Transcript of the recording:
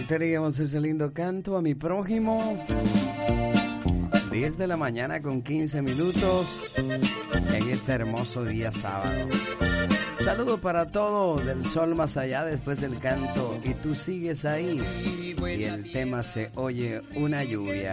Teníamos ese lindo canto a mi prójimo. 10 de la mañana con 15 minutos en este hermoso día sábado. Saludo para todos del sol más allá después del canto y tú sigues ahí y el tema se oye una lluvia.